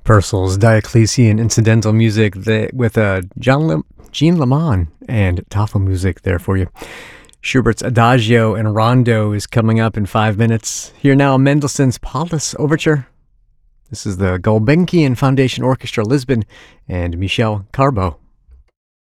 Purcell's Diocletian incidental music with Jean Lamont and Tafel music there for you. Schubert's Adagio and Rondo is coming up in 5 minutes. Here now, Mendelssohn's Paulus Overture. This is the Gulbenkian Foundation Orchestra Lisbon and Michel Carbo.